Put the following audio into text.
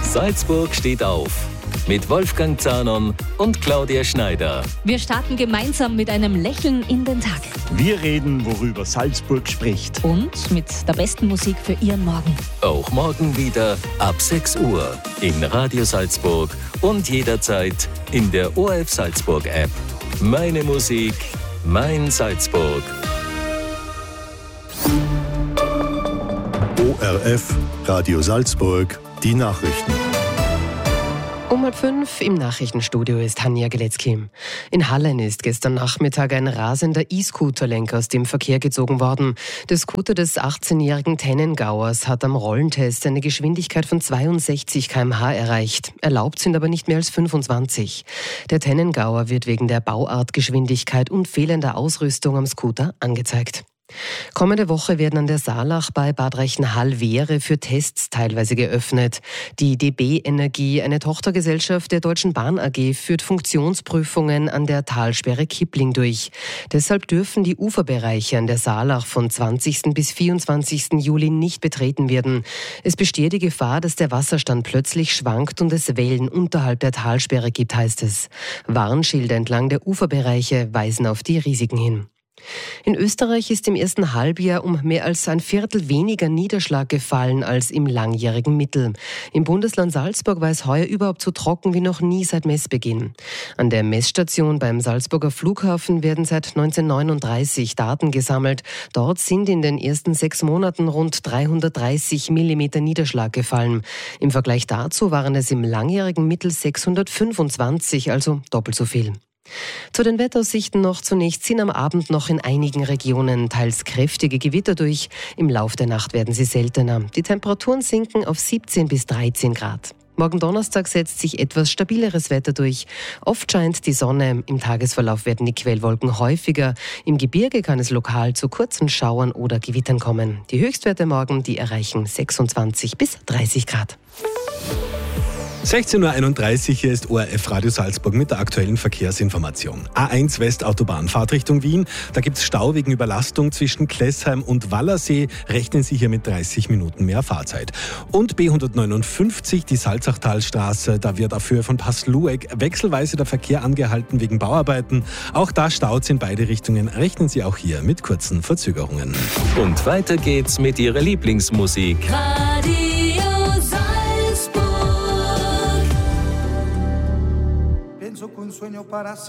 Salzburg steht auf. Mit Wolfgang Zahnon und Claudia Schneider. Wir starten gemeinsam mit einem Lächeln in den Tag. Wir reden, worüber Salzburg spricht. Und mit der besten Musik für Ihren Morgen. Auch morgen wieder ab 6 Uhr in Radio Salzburg und jederzeit in der ORF Salzburg App. Meine Musik, mein Salzburg. ORF Radio Salzburg, die Nachrichten. Um 4:30 im Nachrichtenstudio ist Hanja Geletzky. In Hallen ist gestern Nachmittag ein rasender E-Scooter-Lenker aus dem Verkehr gezogen worden. Der Scooter des 18-jährigen Tennengauers hat am Rollentest eine Geschwindigkeit von 62 km/h erreicht. Erlaubt sind aber nicht mehr als 25. Der Tennengauer wird wegen der Bauartgeschwindigkeit und fehlender Ausrüstung am Scooter angezeigt. Kommende Woche werden an der Saalach bei Bad Reichenhall-Wehre für Tests teilweise geöffnet. Die DB Energie, eine Tochtergesellschaft der Deutschen Bahn AG, führt Funktionsprüfungen an der Talsperre Kipling durch. Deshalb dürfen die Uferbereiche an der Saalach von 20. bis 24. Juli nicht betreten werden. Es bestehe die Gefahr, dass der Wasserstand plötzlich schwankt und es Wellen unterhalb der Talsperre gibt, heißt es. Warnschilder entlang der Uferbereiche weisen auf die Risiken hin. In Österreich ist im ersten Halbjahr um mehr als ein Viertel weniger Niederschlag gefallen als im langjährigen Mittel. Im Bundesland Salzburg war es heuer überhaupt so trocken wie noch nie seit Messbeginn. An der Messstation beim Salzburger Flughafen werden seit 1939 Daten gesammelt. Dort sind in den ersten 6 Monaten rund 330 Millimeter Niederschlag gefallen. Im Vergleich dazu waren es im langjährigen Mittel 625, also doppelt so viel. Zu den Wetteraussichten noch: Zunächst ziehen am Abend noch in einigen Regionen teils kräftige Gewitter durch. Im Lauf der Nacht werden sie seltener. Die Temperaturen sinken auf 17 bis 13 Grad. Morgen Donnerstag setzt sich etwas stabileres Wetter durch. Oft scheint die Sonne. Im Tagesverlauf werden die Quellwolken häufiger. Im Gebirge kann es lokal zu kurzen Schauern oder Gewittern kommen. Die Höchstwerte morgen, die erreichen 26 bis 30 Grad. 16.31 Uhr, hier ist ORF Radio Salzburg mit der aktuellen Verkehrsinformation. A1 Westautobahn, Fahrtrichtung Wien. Da gibt es Stau wegen Überlastung zwischen Klessheim und Wallersee. Rechnen Sie hier mit 30 Minuten mehr Fahrzeit. Und B159, die Salzachtalstraße, da wird auf Höhe von Passlueck wechselweise der Verkehr angehalten wegen Bauarbeiten. Auch da staut es in beide Richtungen. Rechnen Sie auch hier mit kurzen Verzögerungen. Und weiter geht's mit Ihrer Lieblingsmusik. Con sueño para